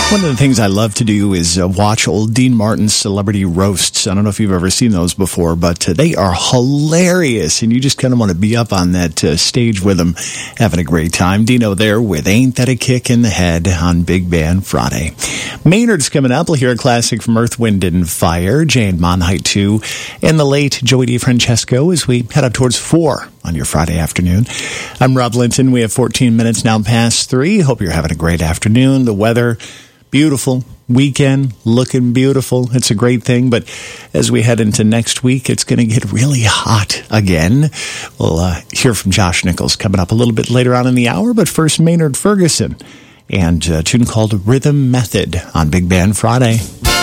One of the things I love to do is watch old Dean Martin's celebrity roasts. I don't know if you've ever seen those before, but they are hilarious, and you just kind of want to be up on that stage with them, having a great time. Dino there with Ain't That a Kick in the Head on Big Band Friday. Maynard's coming up. We'll hear a classic from Earth, Wind, and Fire, Jane Monheit 2, and the late Joey DiFrancesco as we head up towards 4 on your Friday afternoon. I'm Rob Linton. We have 14 minutes now past 3. Hope you're having a great afternoon. The weather, beautiful. Weekend, looking beautiful. It's a great thing. But as we head into next week, it's going to get really hot again. We'll hear from Josh Nichols coming up a little bit later on in the hour. But first, Maynard Ferguson and a tune called Rhythm Method on Big Band Friday.